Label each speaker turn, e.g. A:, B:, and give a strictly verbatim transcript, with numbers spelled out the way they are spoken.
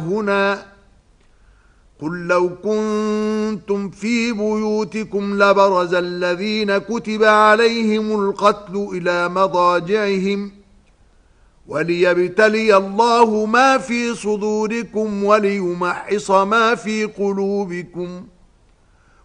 A: هنا قل لو كنتم في بيوتكم لبرز الذين كتب عليهم القتل إلى مضاجعهم وليبتلي الله ما في صدوركم وليمحص ما في قلوبكم